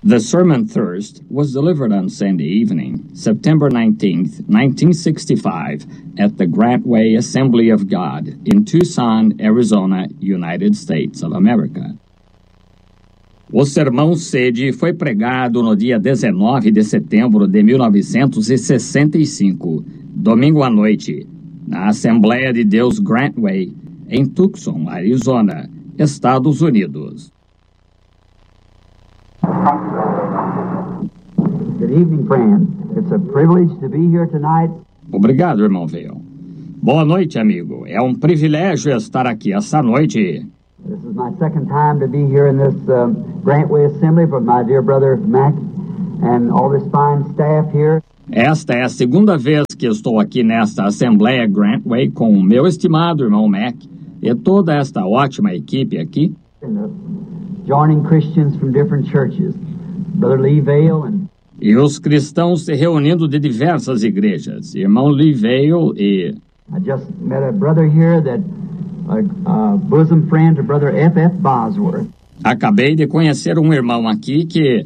The sermon Thirst was delivered on Sunday evening, September 19th, 1965, at the Grantway Assembly of God in Tucson, Arizona, United States of America. O sermão Sede foi pregado no dia 19 de setembro de 1965, domingo à noite, na Assembleia de Deus Grantway, em Tucson, Arizona, Estados Unidos. Good evening, friends. It's a privilege to be here tonight. Obrigado, irmão Veil. Boa noite, amigo. É um privilégio estar aqui esta noite. This is my second time to be here in this Grantway Assembly with my dear brother Mac and all this fine staff here. Esta é a segunda vez que estou aqui nesta Assembleia Grantway com o meu estimado irmão Mac e toda esta ótima equipe aqui. Joining Christians from different churches. Brother Lee Vail and E os cristãos se reunindo de diversas igrejas. Irmão Lee Vail e... I just met a brother here that a bosom friend to Brother F.F. Bosworth. Acabei de conhecer um irmão aqui que...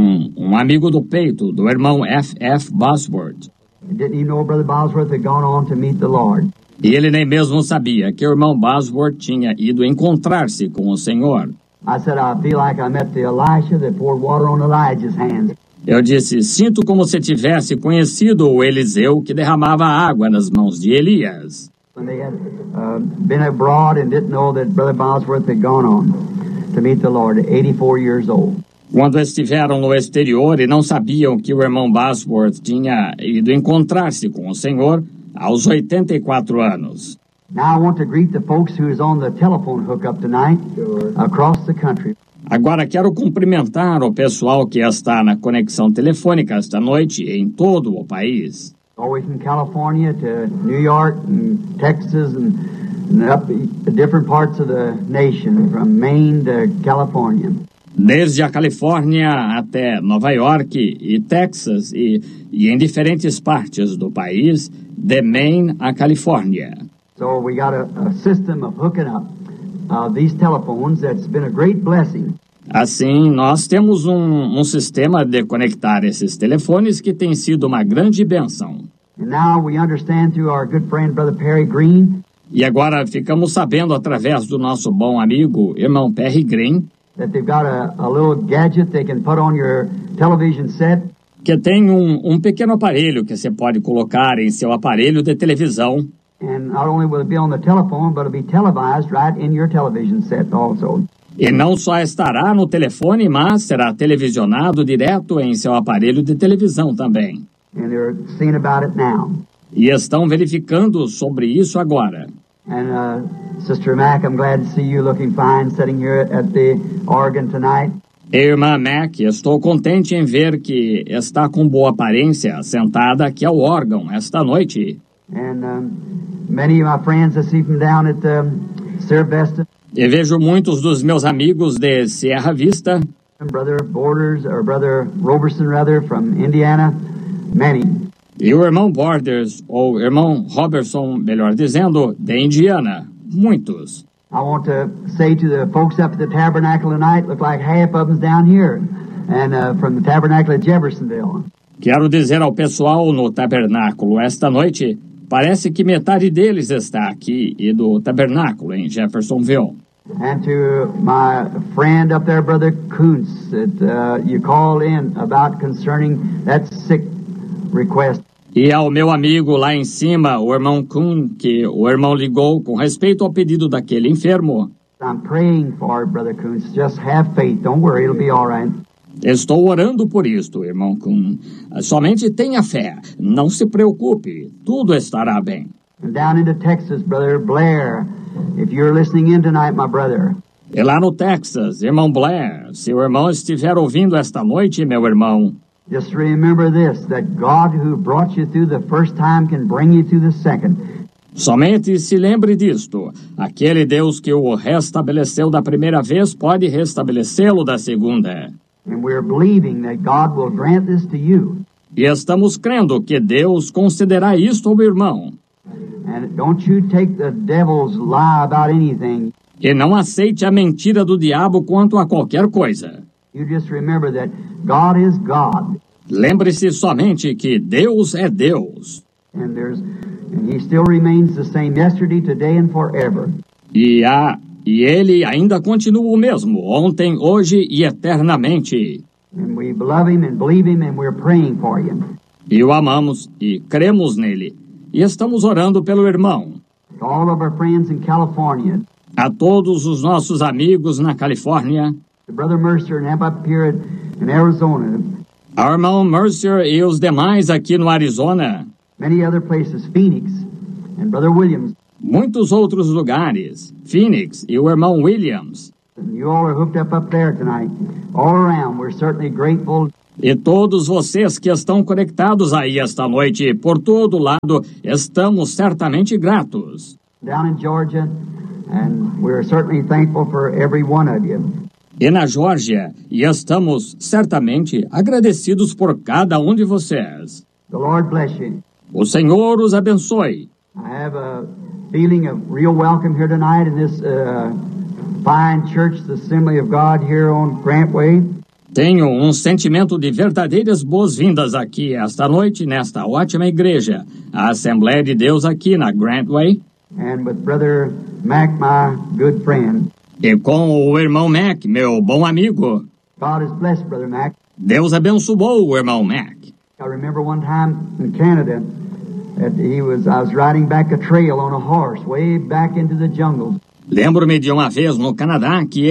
Um amigo do peito, do irmão F.F. Bosworth. Didn't even know Brother Bosworth had gone on to meet the Lord. E ele nem mesmo sabia que o irmão Bosworth tinha ido encontrar-se com o Senhor. I said, I feel like I met the Elisha that poured water on Elijah's hands. Eu disse, sinto como se tivesse conhecido o Eliseu que derramava água nas mãos de Elias. When they had been abroad and didn't know that Brother Bosworth had gone on to meet the Lord at 84 years old. Quando estiveram no exterior e não sabiam que o irmão Bosworth tinha ido encontrar-se com o Senhor aos 84 anos. Now I want to greet the folks who is on the telephone hookup tonight across the country. Agora quero cumprimentar o pessoal que está na conexão telefônica esta noite em todo o país. All the way from California to New York and Texas and up different parts of the nation, from Maine to California. Desde a Califórnia até Nova York e Texas e em diferentes partes do país, de Maine a Califórnia. So we got a system of hooking up these telephones that's been a great blessing. Assim, nós temos um sistema de conectar esses telefones que tem sido uma grande bênção. And now we understand through our good friend Brother Perry Green. E agora ficamos sabendo através do nosso bom amigo, irmão Perry Green, That they've got a little gadget they can put on your television set. que tem um pequeno aparelho que você pode colocar em seu aparelho de televisão. And not only will it be on the telephone, but it'll be televised right in your television set also. E não só estará no telefone, mas será televisionado direto em seu aparelho de televisão também. And they're seeing about it now. E estão verificando sobre isso agora. And Sister Mac, I'm glad to see you looking fine sitting here at the organ tonight. Irmã Mac, estou contente em ver que está com boa aparência sentada aqui ao órgão esta noite. And many of my friends I see from down at Sierra Vista. E vejo muitos dos meus amigos de Sierra Vista. Brother Borders, or Brother Roberson rather, from Indiana. Many. E o irmão Borders, ou irmão Robertson, melhor dizendo, de Indiana. Muitos. I want to say to the folks up at the Tabernacle tonight, look like half of them's down here, and from the Tabernacle at Jeffersonville. Quero dizer ao pessoal no tabernáculo esta noite, parece que metade deles está aqui e do tabernáculo em Jeffersonville. And to my friend up there, Brother Kuntz, that you called in about concerning that sick request. E ao meu amigo lá em cima, o irmão Kuhn, que o irmão ligou com respeito ao pedido daquele enfermo. I'm praying for it, Brother Kuntz. Just have faith. Don't worry, it'll be all right. Estou orando por isto, irmão Kuhn. Somente tenha fé. Não se preocupe. Tudo estará bem. And down into Texas, Brother Blair, if you're listening in tonight, my brother. E lá no Texas, irmão Blair, se o irmão estiver ouvindo esta noite, meu irmão, just remember this, that God who brought you through the first time can bring you through the second. somente se lembre disto. Aquele Deus que o restabeleceu da primeira vez pode restabelecê-lo da segunda. And we're believing that God will grant this to you. E estamos crendo que Deus concederá isto ao irmão. And don't you take the devil's lie about anything. E não aceite a mentira do diabo quanto a qualquer coisa. You just remember that God is God. Lembre-se somente que Deus é Deus. And He still remains the same yesterday, today, and forever. E Ele ainda continua o mesmo, ontem, hoje e eternamente. And we love Him and believe Him and we're praying for you. E o amamos e cremos nele. E estamos orando pelo irmão. To all of our friends in California. A todos os nossos amigos na Califórnia. To Brother Mercer and up here in Arizona. Ao irmão Mercer e os demais aqui no Arizona. Many other places, Phoenix and Brother Williams. Muitos outros lugares, Phoenix e o irmão Williams. And you all are hooked up there tonight. All around, we're certainly grateful. E todos vocês que estão conectados aí esta noite, por todo lado, estamos certamente gratos. Down in Georgia, and we're certainly thankful for every one of you. E na Geórgia, e estamos certamente agradecidos por cada um de vocês. The Lord bless you. O Senhor os abençoe. I have a feeling of real welcome here tonight in this fine church, the Assembly of God here on Grantway. Tenho um sentimento de verdadeiras boas-vindas aqui esta noite, nesta ótima igreja, a Assembleia de Deus aqui na Grantway. And with Brother Mac, my good friend. E com o irmão Mac, meu bom amigo. God has blessed Brother Mac. Deus abençoou o irmão Mac. I remember one time in Canada that I was riding back a trail on a horse way back into the jungle. Lembro-me de uma vez no Canadá que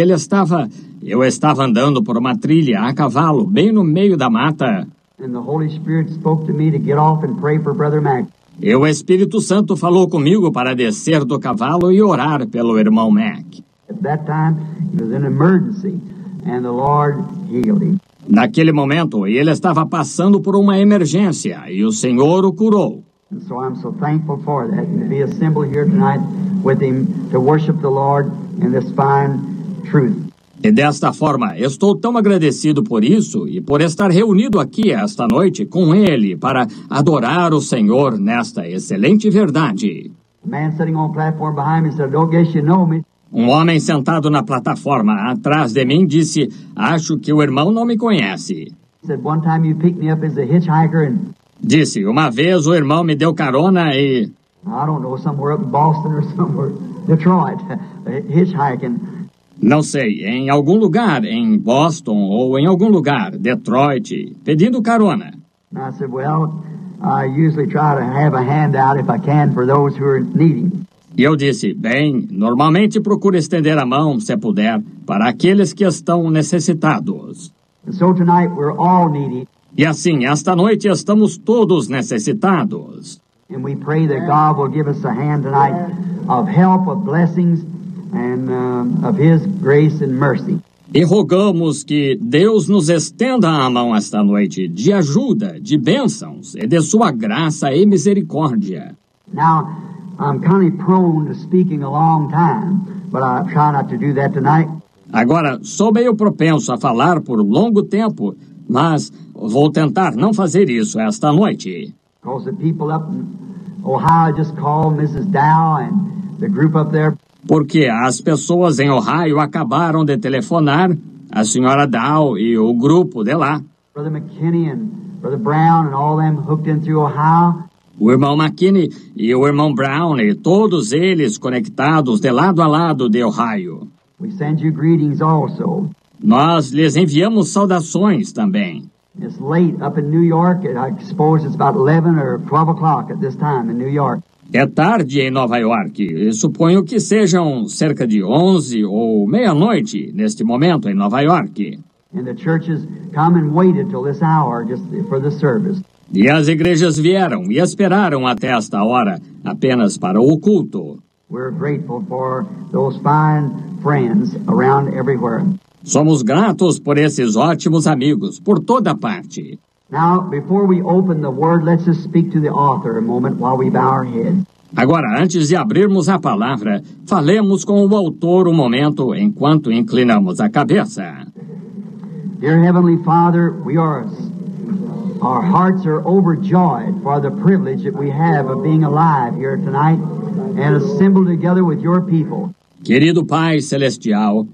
eu estava andando por uma trilha a cavalo, bem no meio da mata. And the Holy Spirit spoke to me to get off and pray for Brother Mac. E o Espírito Santo falou comigo para descer do cavalo e orar pelo irmão Mac. At that time, it was an emergency, and the Lord healed him. Naquele momento, ele estava passando por uma emergência e o Senhor o curou. And so I'm so thankful for that, and to be assembled here tonight with him to worship the Lord in this fine truth. E desta forma, estou tão agradecido por isso e por estar reunido aqui esta noite com ele para adorar o Senhor nesta excelente verdade. The man sitting on the platform behind me said, "I don't guess you know me." Um homem sentado na plataforma atrás de mim disse, acho que o irmão não me conhece. He said, "One time you picked me up as a hitchhiker and..." Disse, uma vez o irmão me deu carona e... I don't know, somewhere up in Boston or somewhere, Detroit, hitchhiking. Não sei, em algum lugar, em Boston ou em algum lugar, Detroit, pedindo carona. And I said, well, I usually try to have a handout if I can for those who are needing. E eu disse, bem, normalmente procuro estender a mão, se puder, para aqueles que estão necessitados. And so tonight we're all needy. E assim, esta noite estamos todos necessitados. And we pray that God will give us a hand tonight of help, of blessings, and of His grace and mercy. E rogamos que Deus nos estenda a mão esta noite de ajuda, de bênçãos e de sua graça e misericórdia. Now, I'm kind of prone to speaking a long time, but I try not to do that tonight. Agora, sou meio propenso a falar por longo tempo, mas vou tentar não fazer isso esta noite. Because the people up in Ohio just called Mrs. Dow and the group up there. Porque as pessoas em Ohio acabaram de telefonar, a senhora Dow e o grupo de lá. Brother McKinney and Brother Brown and all them hooked in through Ohio. O irmão McKinney e o irmão Brown e todos eles conectados de lado a lado de Ohio. We send you greetings also. Nós lhes enviamos saudações também. It's late up in New York. I suppose it's about 11 or 12 o'clock at this time in New York. É tarde em Nova York. E suponho que sejam cerca de 11 ou meia-noite neste momento em Nova York. And the churches come and waited till this hour just for the service. E as igrejas vieram e esperaram até esta hora apenas para o culto. We're grateful for those fine friends around everywhere. Somos gratos por esses ótimos amigos por toda parte. Now, before we open the word, let's just speak to the author a moment while we bow our heads. Agora, antes de abrirmos a palavra, falemos com o autor um momento enquanto inclinamos a cabeça. Dear Heavenly Father, our hearts are overjoyed for the privilege that we have of being alive here tonight and assembled together with your people. Querido Pai Celestial,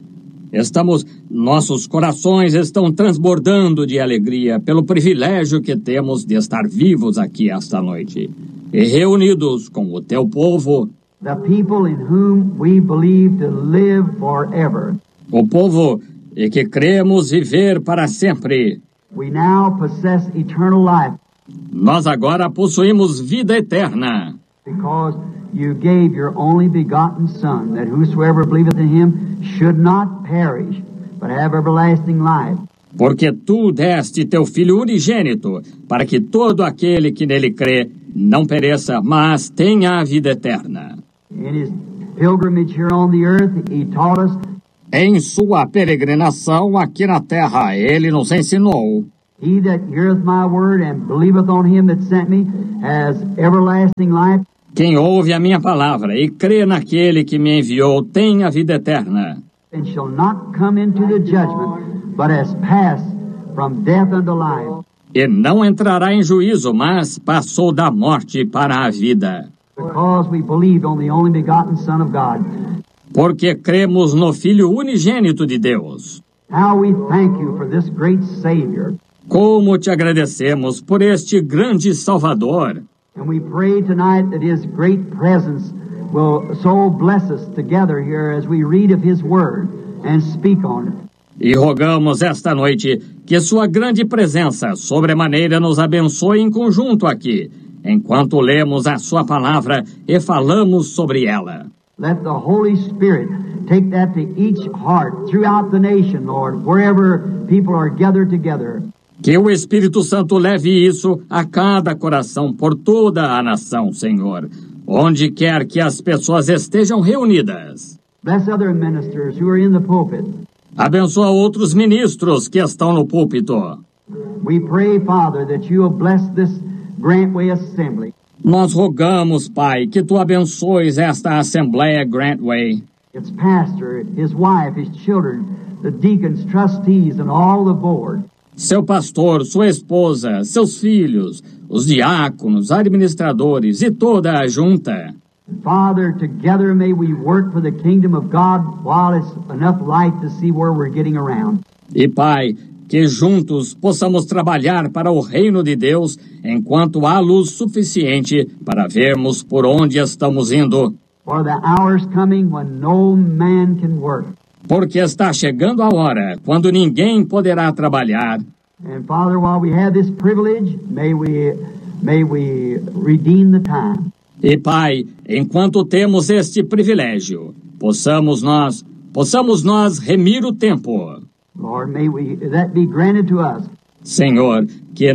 Nossos corações estão transbordando de alegria pelo privilégio que temos de estar vivos aqui esta noite e reunidos com o teu povo, the people in whom we believe to live forever. o povo em que cremos viver para sempre. We now possess eternal life Nós agora possuímos vida eterna, because you gave your only begotten Son, that whosoever believeth in him should not perish, but have everlasting life. porque tu deste teu Filho unigênito, para que todo aquele que nele crê não pereça, mas tenha a vida eterna. In his pilgrimage here on the earth, he taught us, Em sua peregrinação aqui na terra, ele nos ensinou: he that heareth my word and believeth on him that sent me has everlasting life, quem ouve a minha palavra e crê naquele que me enviou tem a vida eterna, and shall not come into the judgment, but has passed from death unto life. e não entrará em juízo, mas passou da morte para a vida. Because we believed on the only begotten Son of God. Porque cremos no Filho unigênito de Deus. How we thank you for this great Savior. Como te agradecemos por este grande Salvador. And we pray tonight that his great presence will so bless us together here as we read of his word and speak on it. E rogamos esta noite que sua grande presença sobremaneira nos abençoe em conjunto aqui, enquanto lemos a sua palavra e falamos sobre ela. Let the Holy Spirit take that to each heart throughout the nation, Lord, wherever people are gathered together. Que o Espírito Santo leve isso a cada coração por toda a nação, Senhor, onde quer que as pessoas estejam reunidas. Bless other ministers who are in the pulpit. Abençoa outros ministros que estão no púlpito. We pray, Father, that you will bless this Grantway Assembly. Nós rogamos, Pai, que tu abençoes esta Assembleia Grantway, Its pastor, his wife, his children, the deacons, trustees, and all the board. seu pastor, sua esposa, seus filhos, os diáconos, administradores e toda a junta. Father, together may we work for the kingdom of God while it's enough light to see where we're getting around. E, Pai, que juntos possamos trabalhar para o reino de Deus enquanto há luz suficiente para vermos por onde estamos indo. For the hour's coming when no man can work. Porque está chegando a hora quando ninguém poderá trabalhar. And Father, while we have this privilege, may we redeem the time. E, Pai, enquanto temos este privilégio, possamos nós remir o tempo. Lord, may that be granted to us. Senhor, que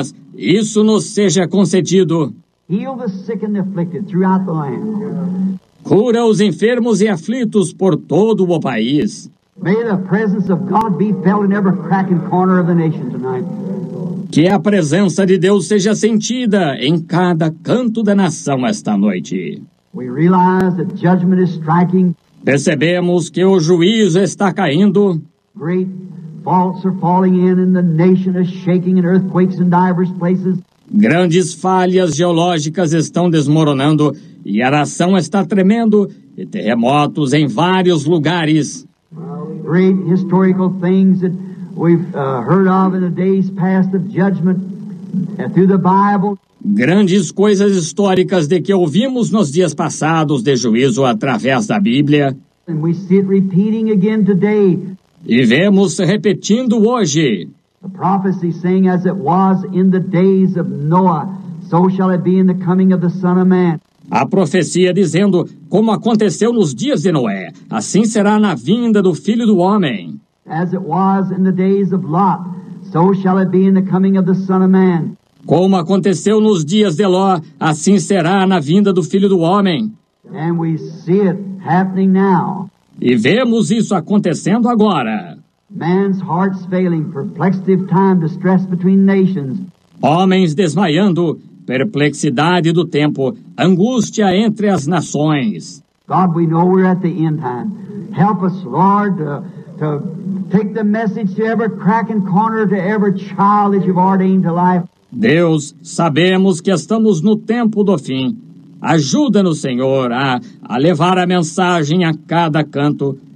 isso nos seja concedido. Heal the sick and the afflicted throughout the land. Cura os enfermos e aflitos por todo o país. May the presence of God be felt in every crack and corner of the nation tonight. Que a presença de Deus seja sentida em cada canto da nação esta noite. We realize that judgment is striking. Percebemos que o juízo está caindo. Great faults are falling in and the nation is shaking and earthquakes in divers places. Grandes falhas geológicas estão desmoronando e a nação está tremendo e terremotos em vários lugares. Great historical things that we've heard of in the days past of judgment through the Bible. Grandes coisas históricas de que ouvimos nos dias passados de juízo através da Bíblia. And we see it repeating again today. E vemos repetindo hoje. The prophecy saying, as it was in the days of Noah, so shall it be in the coming of the Son of Man. A profecia dizendo, como aconteceu nos dias de Noé, assim será na vinda do Filho do Homem. As it was in the days of Lot, so shall it be in the coming of the Son of Man. Como aconteceu nos dias de Ló, assim será na vinda do Filho do Homem. And we see it happening now. E vemos isso acontecendo agora. Man's hearts failing, perplexity of time, distress between nations. Homens desmaiando, perplexidade do tempo, angústia entre as nações. God, we know we're at the end time. Help us, Lord, to take the message to every crack and corner, to every child that you've ordained to life. Deus, sabemos que estamos no tempo do fim. Ajuda-nos, Senhor, a levar a mensagem a cada canto,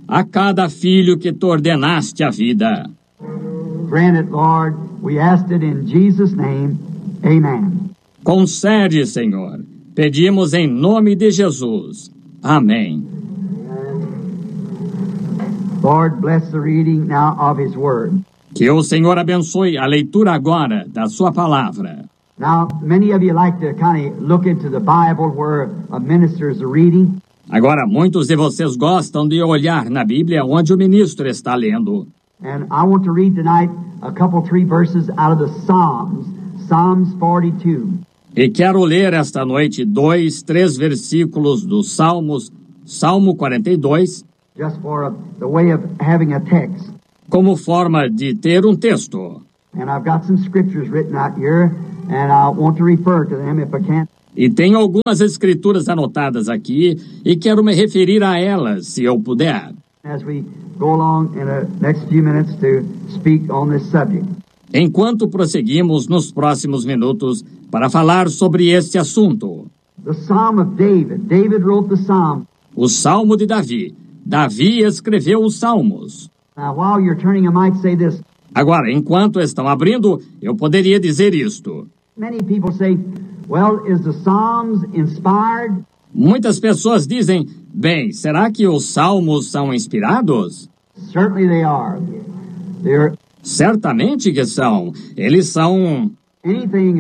a cada filho que tu ordenaste a vida. Grant it, Lord. We asked it in Jesus' name. Amen. Concede, Senhor. Pedimos em nome de Jesus. Amém. Lord, bless the reading now of His Word. Que o Senhor abençoe a leitura agora da sua palavra. Now, many of you like to kind of look into the Bible where a minister is reading. Agora, muitos de vocês gostam de olhar na Bíblia onde o ministro está lendo. And I want to read tonight a couple, 3 verses out of the Psalms. Psalms 42. E quero ler esta noite 2, 3 versículos dos Salmos, Salmo 42, just for the way of having a text. como forma de ter um texto. And I've got some scriptures written out here, and I want to refer to them if I can. E tenho algumas escrituras anotadas aqui e quero me referir a elas, se eu puder. As we go along in the next few minutes to speak on this subject. Enquanto prosseguimos nos próximos minutos para falar sobre este assunto. The Psalm of David. David wrote the Psalm. O Salmo de Davi. Davi escreveu os Salmos. Now, while you're turning, I might say this. Agora, enquanto estão abrindo, eu poderia dizer isto. Many people say, well, is the Psalms inspired? Muitas pessoas dizem, bem, será que os Salmos são inspirados? Certainly they are. They're Certamente que são. Eles são... anything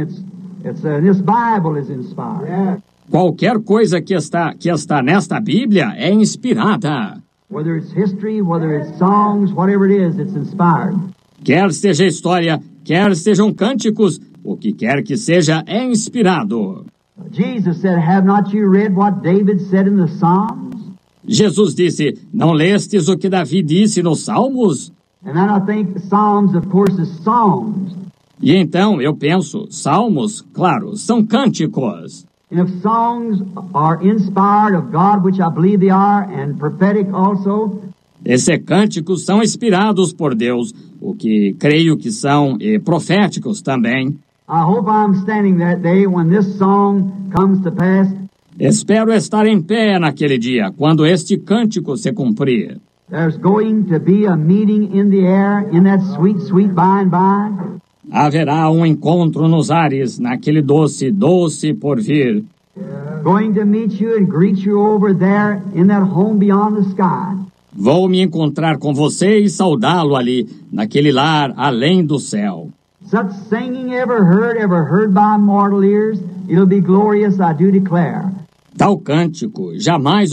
this Bible is inspired. Yeah. Qualquer coisa que está nesta Bíblia é inspirada. Whether it's history, whether it's songs, whatever it is, it's inspired. Quer seja história, quer sejam cânticos, o que quer que seja é inspirado. Jesus said, have not you read what David said in the Psalms? Jesus disse, não lestes o que Davi disse nos Salmos? And then I think the Psalms, of course, is songs. E então eu penso, Salmos, claro, são cânticos. And if songs are inspired of God, which I believe they are, and prophetic also, E se cânticos são inspirados por Deus, o que creio que são, e proféticos também. I hope I'm standing that day when this song comes to pass. Espero estar em pé naquele dia, quando este cântico se cumprir. There's going to be a meeting in the air, in that sweet, sweet by and by. Haverá um encontro nos ares, naquele doce, doce porvir. Going to meet you and greet you over there in that home beyond the sky. Vou me encontrar com você e saudá-lo ali, naquele lar além do céu. Such singing ever heard by mortal ears, it'll be glorious, I do declare. Tal cântico, jamais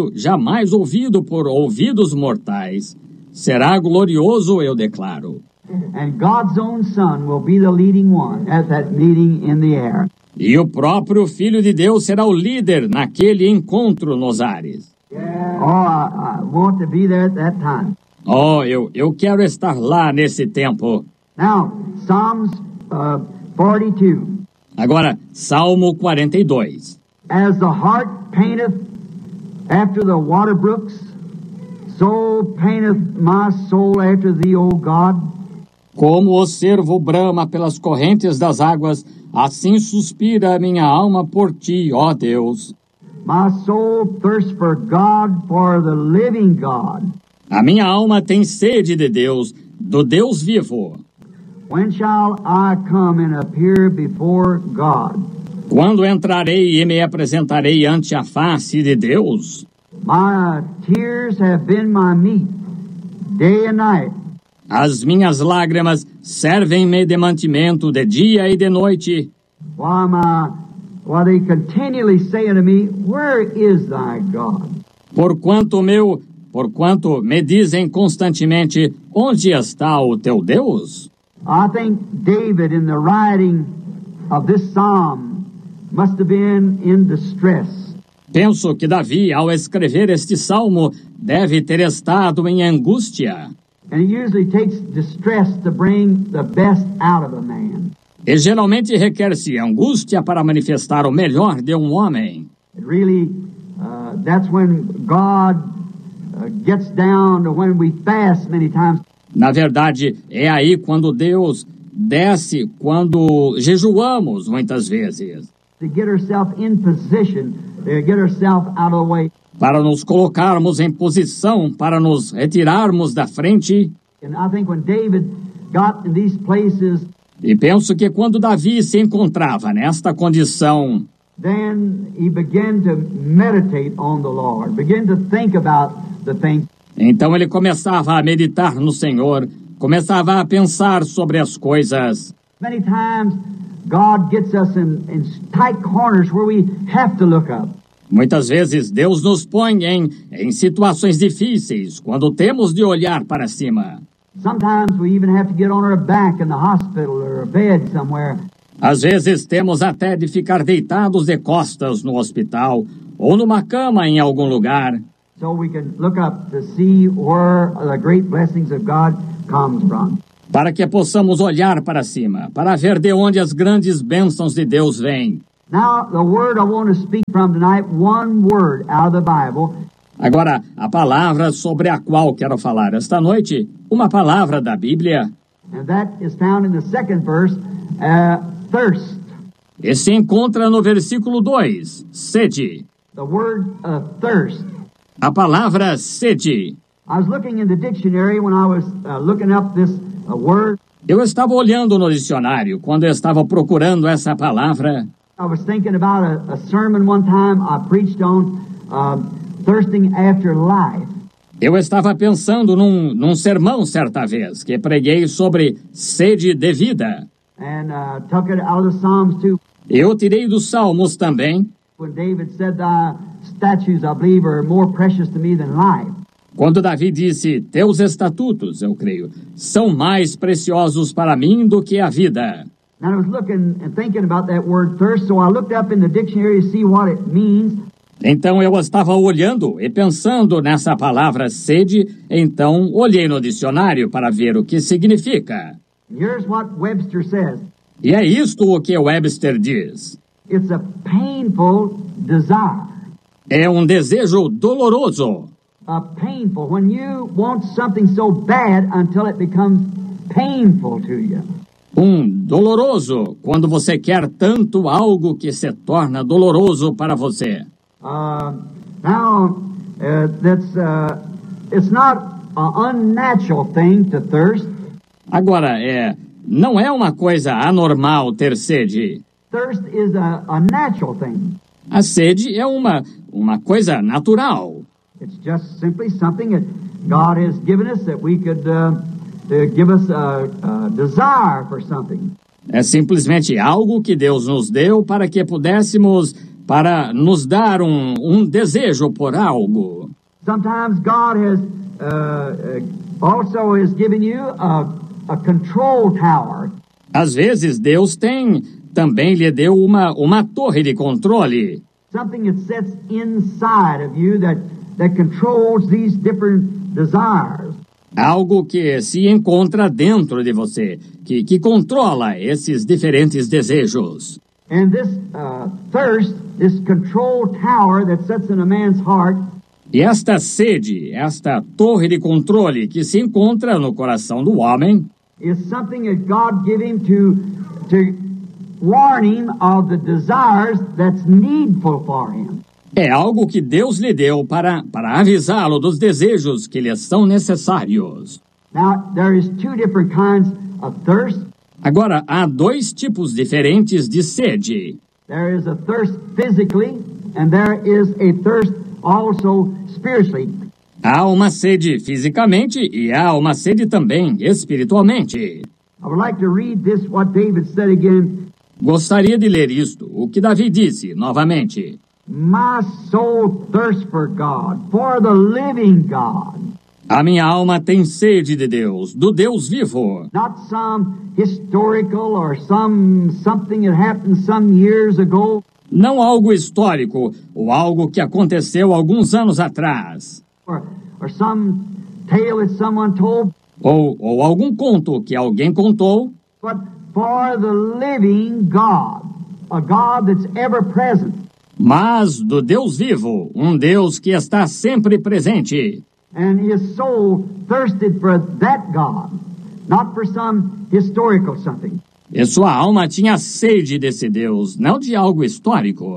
ouvido por ouvidos mortais, será glorioso, eu declaro. And God's own Son will be the leading one at that meeting in the air. E o próprio Filho de Deus será o líder naquele encontro nos ares. Oh, I want to be there at that time. Oh, eu quero estar lá nesse tempo. Now, Psalms 42. Agora, Salmo 42. As the heart painteth after the water brooks, so painteth my soul after thee, O God. Como o cervo brama pelas correntes das águas, assim suspira a minha alma por ti, ó Deus. My soul thirsts for God, for the living God. A minha alma tem sede de Deus, do Deus vivo. When shall I come and appear before God? Quando entrarei e me apresentarei ante a face de Deus? My tears have been my meat, day and night. As minhas lágrimas servem-me de mantimento de dia e de noite. While they continually say unto me, where is thy God? Porquanto me dizem constantemente, onde está o teu Deus? I think David, in the writing of this psalm, must have been in distress. Penso que Davi, ao escrever este salmo, deve ter estado em angústia. And it usually takes distress to bring the best out of a man. E geralmente requer-se angústia para manifestar o melhor de um homem. It really, that's when God gets down to when we fast many times. Na verdade, é aí quando Deus desce, quando jejuamos muitas vezes. To get herself in position, to get herself out of the way. para nos colocarmos em posição para nos retirarmos da frente. And I think when David got in these places, E penso que quando Davi se encontrava nesta condição, then he began to meditate on the Lord, began to think about the things. então ele começava a meditar no Senhor, começava a pensar sobre as coisas. Many times, God gets us in tight corners where we have to look up. Muitas vezes Deus nos põe em situações difíceis, quando temos de olhar para cima. Sometimes we even have to get on our back in the hospital or a bed somewhere. Às vezes temos até de ficar deitados de costas no hospital ou numa cama em algum lugar, So we can look up to see where the great blessings of God comes from. para que possamos olhar para cima, para ver de onde as grandes bênçãos de Deus vêm. Now, the word I want to speak from tonight, one word out of the Bible, Agora, a palavra sobre a qual quero falar esta noite, uma palavra da Bíblia, and that is found in the second verse, thirst. e se encontra no versículo 2, sede. The word thirst. A palavra sede. I was looking in the dictionary when I was looking up this word. Eu estava olhando no dicionário quando eu estava procurando essa palavra. I was thinking about a sermon one time I preached on thirsting after life. Eu estava pensando num sermão certa vez, que preguei sobre sede de vida. And took it out of the Psalms too. Eu tirei dos Salmos também, When David said, thy statutes, I believe, are more precious to me than life. quando Davi disse, teus estatutos, eu creio, são mais preciosos para mim do que a vida. And I was looking and thinking about that word thirst, so I looked up in the dictionary to see what it means. Então eu estava olhando e pensando nessa palavra sede, então olhei no dicionário para ver o que significa. And here's what Webster says. E é isto o que Webster diz. It's a painful desire. É um desejo doloroso. A painful, when you want something so bad until it becomes painful to you. Doloroso, quando você quer tanto algo que se torna doloroso para você. It's not an unnatural thing to thirst. Agora, não é uma coisa anormal ter sede. Thirst is a natural thing. A sede é uma coisa natural. It's just simply something that God has given us that we could to give us a desire for something. É simplesmente algo que Deus nos deu para que pudéssemos, para nos dar um desejo por algo. Sometimes God has also has given you a control tower. Às vezes Deus também lhe deu uma torre de controle. Something that sits inside of you that controls these different desires. Algo que se encontra dentro de você, que controla esses diferentes desejos. And this thirst, this control tower that sits in a man's heart, E esta sede, esta torre de controle que se encontra no coração do homem, is something that God gave him to warn him of the desires that's needful for him. é algo que Deus lhe deu para avisá-lo dos desejos que lhe são necessários. Now, there is two different kinds of thirst. Agora, há dois tipos diferentes de sede. There is a thirst physically, and there is a thirst also spiritually. Há uma sede fisicamente e há uma sede também espiritualmente. I would like to read this, what David said again. Gostaria de ler isto, o que Davi disse novamente. My soul thirsts for God, for the living God. A minha alma tem sede de Deus, do Deus vivo. Not some historical or something that happened some years ago. Não algo histórico ou algo que aconteceu alguns anos atrás. Or some tale that someone told. Ou algum conto que alguém contou. But for the living God, a God that's ever present. Mas do Deus vivo, um Deus que está sempre presente. And his soul thirsted for that God, not for some historical something. E sua alma tinha sede desse Deus, não de algo histórico.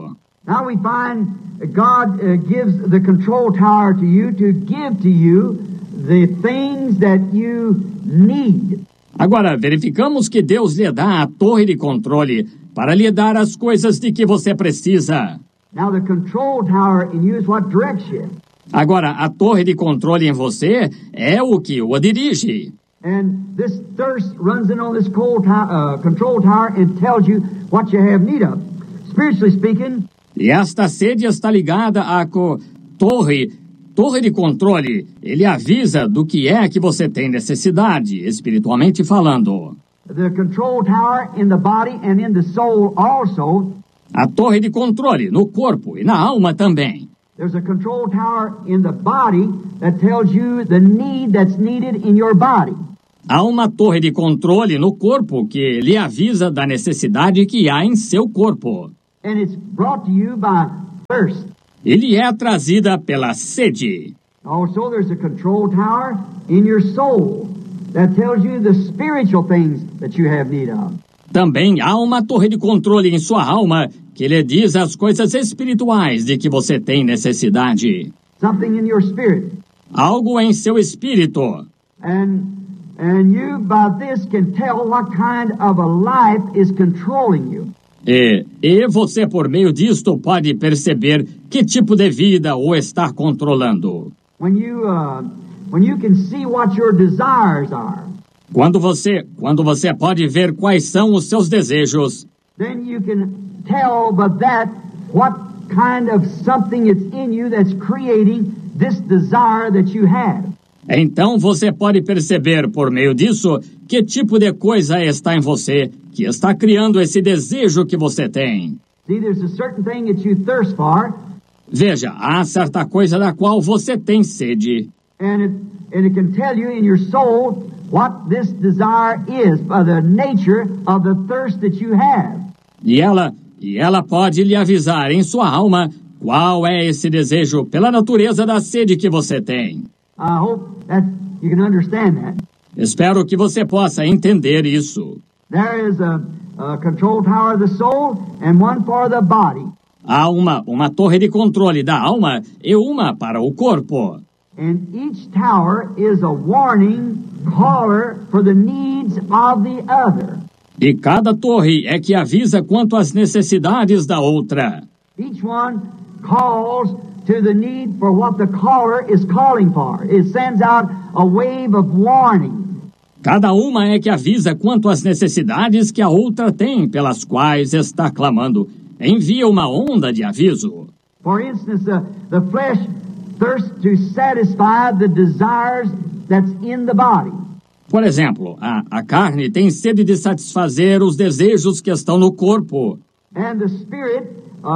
Now we find God gives the control tower to give to you the things that you need. Agora, verificamos que Deus lhe dá a torre de controle para lhe dar as coisas de que você precisa. Now the control tower in you is what directs you. Agora, a torre de controle em você é o que o dirige. And this thirst runs in on this control tower and tells you what you have need of. Spiritually speaking, E esta sede está ligada à torre de controle. Ele avisa do que é que você tem necessidade, espiritualmente falando. the control tower in the body and in the soul also. A torre de controle no corpo e na alma também. There's a control tower in the body that tells you the need that's needed in your body. Há uma torre de controle no corpo que lhe avisa da necessidade que há em seu corpo. And it's brought to you by thirst. Ele é trazida pela sede. Also, there's a control tower in your soul that tells you the spiritual things that you have need of. Também há uma torre de controle em sua alma que lhe diz as coisas espirituais de que você tem necessidade. Something in your spirit. Algo em seu espírito. And you, by this, can tell what kind of a life is controlling you. E você, por meio disto, pode perceber que tipo de vida o está controlando. When you can see what your desires are, Quando você pode ver quais são os seus desejos, then you can tell by that what kind of something it's in you that's creating this desire that you have. então você pode perceber, por meio disso, que tipo de coisa está em você que está criando esse desejo que você tem. See, there's a certain thing that you thirst for, Veja, há certa coisa da qual você tem sede. and it can tell you in your soul what this desire is by the nature of the thirst that you have. E ela pode lhe avisar em sua alma qual é esse desejo pela natureza da sede que você tem. I hope that you can understand that. Espero que você possa entender isso. There is a control tower of the soul and one for the body. Há uma torre de controle da alma e uma para o corpo. And each tower is a warning caller for the needs of the other. E cada torre é que avisa quanto às necessidades da outra. Each one calls to the need for what the caller is calling for. It sends out a wave of warning. Cada uma é que avisa quanto às necessidades que a outra tem, pelas quais está clamando. Envia uma onda de aviso. For instance, the flesh thirsts to satisfy the desires that's in the body. Por exemplo, a carne tem sede de satisfazer os desejos que estão no corpo. And the spirit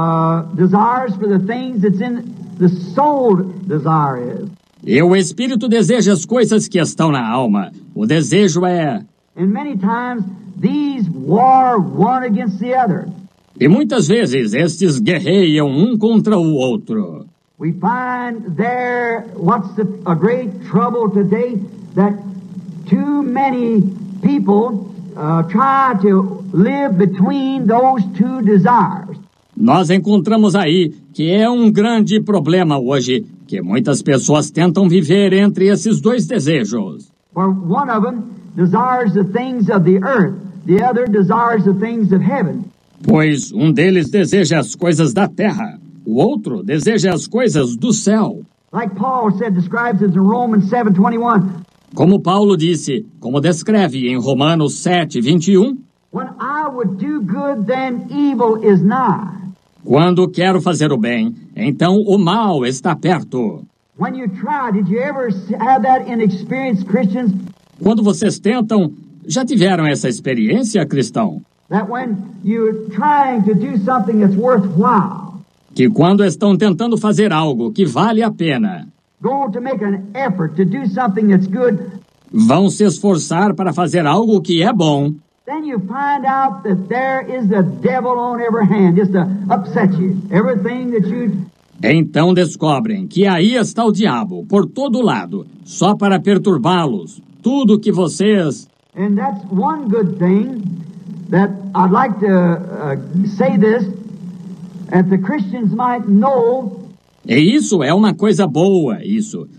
desires for the things that's in the soul desire is. E o espírito deseja as coisas que estão na alma. O desejo é... And many times these war one against the other. E muitas vezes estes guerreiam um contra o outro. We find there a great trouble today that too many people try to live between those two desires. Nós encontramos aí que é um grande problema hoje, que muitas pessoas tentam viver entre esses dois desejos. For one of them desires the things of the earth, the other desires the things of heaven. Pois um deles deseja as coisas da terra, o outro deseja as coisas do céu. Like Paul describes it in Romans 7:21. Como Paulo disse, como descreve em Romanos 7:21, When I would do good, then evil is nigh. quando quero fazer o bem, então o mal está perto. When you try, did you ever have that in experience, Christians? Quando vocês tentam, já tiveram essa experiência, cristão? That when you're trying to do something that's worthwhile, Que quando estão tentando fazer algo que vale a pena, go to make an effort to do something that's good, vão se esforçar para fazer algo que é bom, then you find out that there is the devil on every hand, just to upset you. Everything that you... então descobrem que aí está o diabo, por todo lado, só para perturbá-los. Tudo que vocês... And that's one good thing that I'd like to say this. that the Christians might know E isso é uma coisa boa, isso.